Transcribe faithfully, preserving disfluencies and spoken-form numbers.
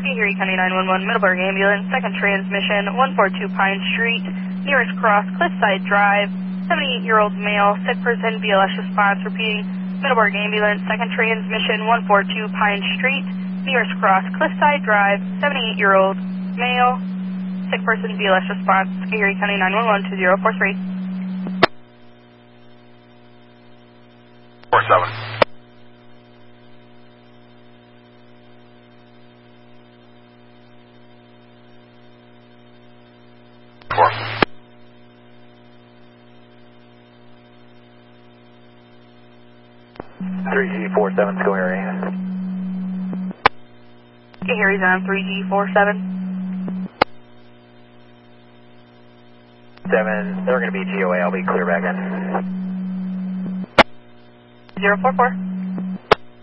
Erie County nine one one, Middleburg Ambulance, second transmission, one four two Pine Street, nearest cross, Cliffside Drive, seventy-eight-year-old male, sick person, B L S response, repeating, Middleburg Ambulance, second transmission, one four two Pine Street, nearest cross, Cliffside Drive, seventy-eight-year-old male, sick person, B L S response, Erie County nine one one, two zero four three. four seven. Four. three G four seven, go Harry. Okay, Harry's on three G four seven. seven, they're going to be G O A, I'll be clear back in. zero four four.